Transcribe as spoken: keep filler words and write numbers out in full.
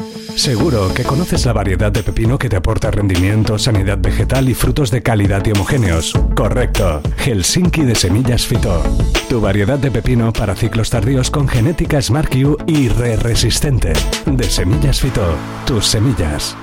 Seguro que conoces la variedad de pepino que te aporta rendimiento, sanidad vegetal y frutos de calidad y homogéneos. Correcto, Helsinki de Semillas Fito. Tu variedad de pepino para ciclos tardíos con genética SmartQ y re-resistente. De Semillas Fito, tus semillas.